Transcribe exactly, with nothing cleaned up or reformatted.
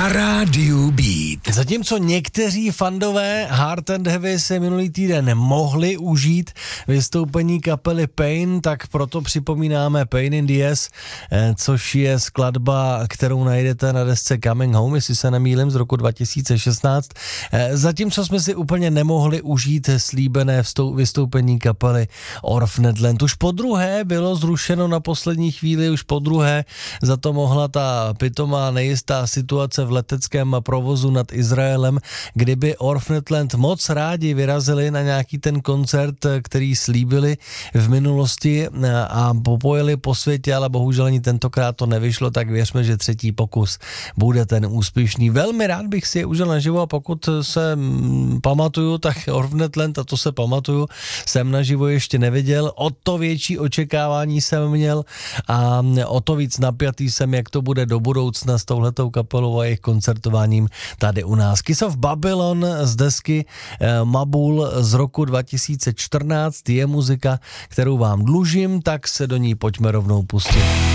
Na rádiu Beat. Zatímco někteří fandové Hard and Heavy se minulý týden mohli užít vystoupení kapely Pain, tak proto připomínáme Pain in the Ass, což je skladba, kterou najdete na desce Coming Home, jestli se nemýlím, z roku dva tisíce šestnáct. Zatímco jsme si úplně nemohli užít slíbené vystoupení kapely Orphaned Land. Už po druhé bylo zrušeno na poslední chvíli, už po druhé za to mohla ta pitomá nejistá situace v leteckém provozu nad Izraelem, kdyby Orphaned Land moc rádi vyrazili na nějaký ten koncert, který slíbili v minulosti a popojili po světě, ale bohužel ani tentokrát to nevyšlo, tak věřme, že třetí pokus bude ten úspěšný. Velmi rád bych si je užil naživo a pokud se pamatuju, tak Orphaned Land, a to se pamatuju, jsem naživo ještě neviděl. O to větší očekávání jsem měl a o to víc napjatý jsem, jak to bude do budoucna s touhletou kapelou a jejich koncertováním tady u nás. Kiss of Babylon z desky eh, Mabul z roku dva tisíce čtrnáct je muzika, kterou vám dlužím, tak se do ní pojďme rovnou pustit.